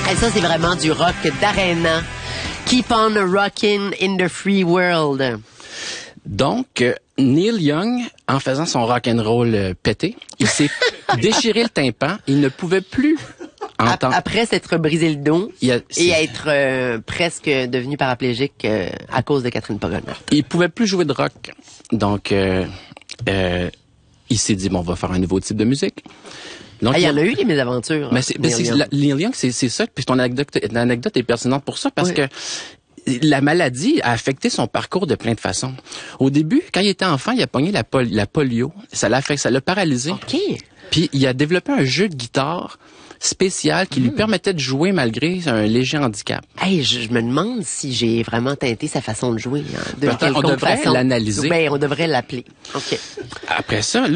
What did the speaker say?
Et ça, c'est vraiment du rock d'arena. Keep on rocking in the free world. Donc, Neil Young, en faisant son rock'n'roll pété, il s'est déchiré le tympan. Il ne pouvait plus entendre. Après s'être brisé le dos et être presque devenu paraplégique à cause de Catherine Pagano. Il pouvait plus jouer de rock. Donc, il s'est dit, bon, on va faire un nouveau type de musique. Donc, il y en a eu des mésaventures. Mais Neil Young, c'est ça. Puis ton anecdote est pertinente pour ça parce que la maladie a affecté son parcours de plein de façons. Au début, quand il était enfant, il a pogné la polio. Ça l'a paralysé. OK. Puis il a développé un jeu de guitare spécial qui lui permettait de jouer malgré un léger handicap. Hey, je me demande si j'ai vraiment teinté sa façon de jouer. On devrait l'analyser. Ben, on devrait l'appeler. OK. Après ça,